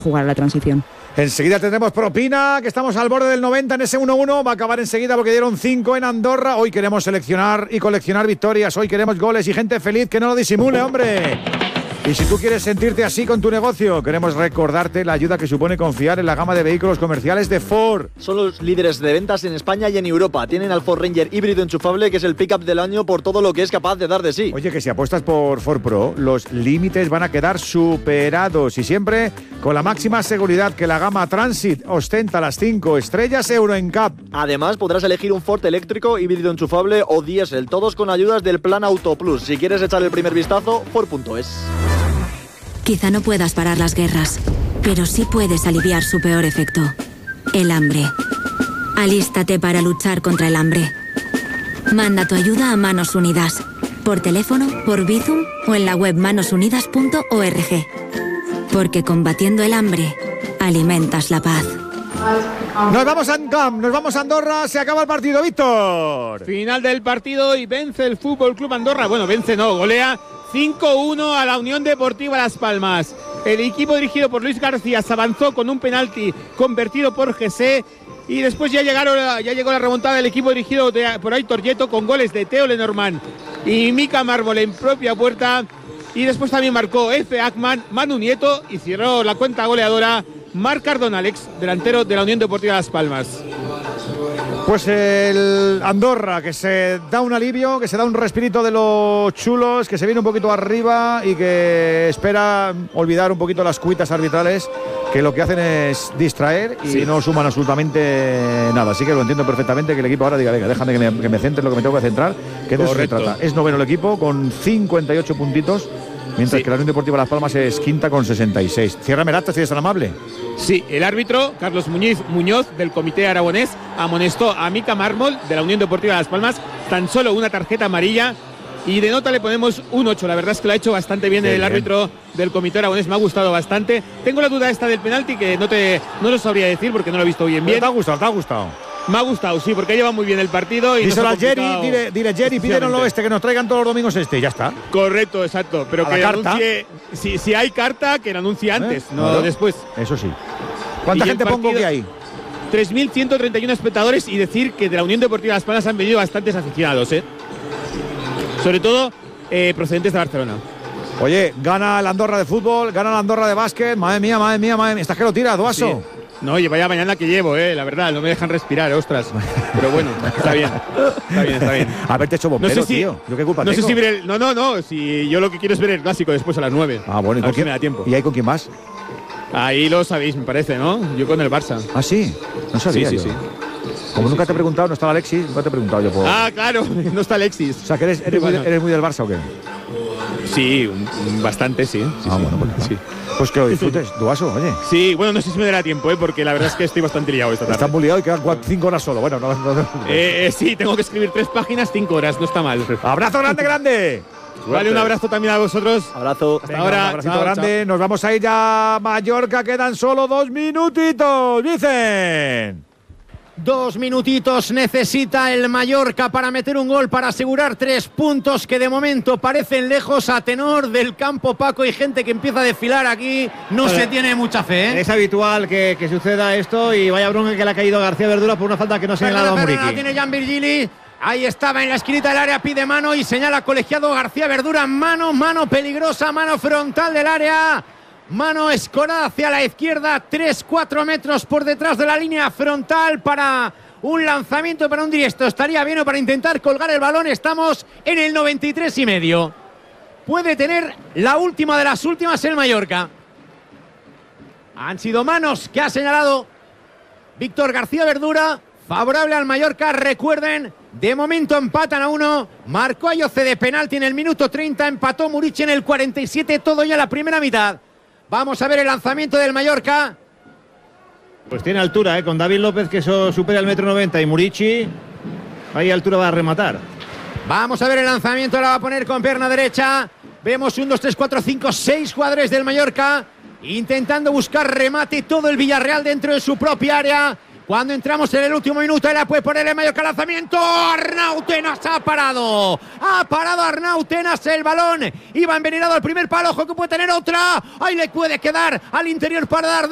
jugar a la transición. Enseguida tendremos propina, que estamos al borde del 90 en ese 1-1. Va a acabar enseguida porque dieron 5 en Andorra. Hoy queremos seleccionar y coleccionar victorias. Hoy queremos goles y gente feliz que no lo disimule, hombre. Y si tú quieres sentirte así con tu negocio, queremos recordarte la ayuda que supone confiar en la gama de vehículos comerciales de Ford. Son los líderes de ventas en España y en Europa. Tienen al Ford Ranger híbrido enchufable, que es el pick-up del año por todo lo que es capaz de dar de sí. Oye, que si apuestas por Ford Pro, los límites van a quedar superados y siempre con la máxima seguridad que la gama Transit ostenta las 5 estrellas Euro NCAP. Además, podrás elegir un Ford eléctrico, híbrido enchufable o diésel, todos con ayudas del Plan Auto Plus. Si quieres echar el primer vistazo, Ford.es. Quizá no puedas parar las guerras, pero sí puedes aliviar su peor efecto, el hambre. Alístate para luchar contra el hambre. Manda tu ayuda a Manos Unidas, por teléfono, por Bizum o en la web manosunidas.org. Porque combatiendo el hambre, alimentas la paz. Nos vamos a Ancamp, nos vamos a Andorra, se acaba el partido, Víctor. Final del partido y vence el Fútbol Club Andorra. Bueno, vence no, golea 5-1 a la Unión Deportiva Las Palmas. El equipo dirigido por Luis García se avanzó con un penalti convertido por José y después ya llegó la remontada del equipo dirigido por Aitor Yeto con goles de Teo Lenormand y Mika Mármol en propia puerta, y después también marcó Efe Ackman, Manu Nieto, y cerró la cuenta goleadora Marc Cardonalex, delantero de la Unión Deportiva Las Palmas. Pues el Andorra, que se da un alivio, que se da un respirito de los chulos, que se viene un poquito arriba y que espera olvidar un poquito las cuitas arbitrales, que lo que hacen es distraer y no suman absolutamente nada. Así que lo entiendo perfectamente, que el equipo ahora diga, venga, déjame que me centre en lo que me tengo que centrar, que de eso se trata. Es noveno el equipo con 58 puntitos, mientras que la Unión Deportiva Las Palmas es quinta con 66. Ciérrame el acta, si eres tan amable. Sí, el árbitro, Carlos Muñoz, del Comité Aragonés, amonestó a Mika Mármol, de la Unión Deportiva Las Palmas, tan solo una tarjeta amarilla, y de nota le ponemos un 8. La verdad es que lo ha hecho bastante bien el árbitro del Comité Aragonés, me ha gustado bastante. Tengo la duda esta del penalti, que no lo sabría decir porque no lo he visto bien. ¿Te ha gustado? ¿Te ha gustado? Me ha gustado, sí, porque lleva muy bien el partido. Y díselo a Jerry, dile Jerry, pídenoslo que nos traigan todos los domingos ya está. Correcto, exacto, pero que anuncie, si hay carta, que la anuncie antes, no después. Eso sí. ¿Cuánta gente pongo que hay? 3.131 espectadores, y decir que de la Unión Deportiva Las Palmas han venido bastantes aficionados, sobre todo procedentes de Barcelona. Oye, gana el Andorra de fútbol, gana el Andorra de básquet. Madre mía. ¿Estás que lo tiras, Duaso? Sí. No, vaya mañana que llevo, la verdad, no me dejan respirar, ostras. Pero bueno, está bien. Haberte hecho bombero, tío. ¿Yo qué culpa tengo? No sé si ver el… No, si yo lo que quiero es ver el clásico después a las 9. Ah, bueno, ¿y con quién me da tiempo? ¿Y ahí con quién más? Ahí lo sabéis, me parece, ¿no? Yo con el Barça. Ah, sí, no sabía. Sí. Como nunca te he preguntado, no está Alexis, nunca te he preguntado yo por… Ah, claro, no está Alexis. O sea, que eres muy del Barça, ¿o qué? Sí, bastante, sí. Bueno, pues sí. Pues que lo disfrutes, Duaso, oye. Sí, bueno, no sé si me dará tiempo, porque la verdad es que estoy bastante liado esta tarde. Estás muy liado y quedan 5 horas solo. Bueno, no. Sí, tengo que escribir 3 páginas, 5 horas, no está mal. ¡Abrazo grande! Vale, un abrazo también a vosotros. Abrazo. Hasta ahora. Un abracito grande. Chao. Nos vamos a ir ya a Mallorca. Quedan solo 2 minutitos. Dicen. 2 minutitos necesita el Mallorca para meter un gol, para asegurar 3 puntos que de momento parecen lejos, a tenor del campo, Paco, y gente que empieza a desfilar aquí. No se tiene mucha fe, Es habitual que suceda esto, y vaya bronca que le ha caído a García Verdura por una falta que no se ha señalado a Muriqui. La tiene Jan Virgili. Ahí estaba en la esquinita del área, pide mano y señala colegiado García Verdura. Mano peligrosa, mano frontal del área. Mano escorada hacia la izquierda, 3-4 metros por detrás de la línea frontal para un lanzamiento, para un directo. Estaría bien, o para intentar colgar el balón. Estamos en el 93,5. Puede tener la última de las últimas el Mallorca. Han sido manos que ha señalado Víctor García Verdura, favorable al Mallorca. Recuerden, de momento empatan a 1. Marcó Ayoce de penalti en el minuto 30, empató Muriqui en el 47, todo ya en la primera mitad. Vamos a ver el lanzamiento del Mallorca. Pues tiene altura, con David López, que eso supera el 1,90 m, y Muriqui ahí altura va a rematar. Vamos a ver el lanzamiento, la va a poner con pierna derecha. Vemos 1, 2, 3, 4, 5, 6 jugadores del Mallorca intentando buscar remate, todo el Villarreal dentro de su propia área. Cuando entramos en el último minuto, él la puede poner en Mallorca, lanzamiento. Arnau Tenas ha parado Arnau Tenas el balón. Iba envenenado al primer palo, ojo que puede tener otra. Ahí le puede quedar al interior para dar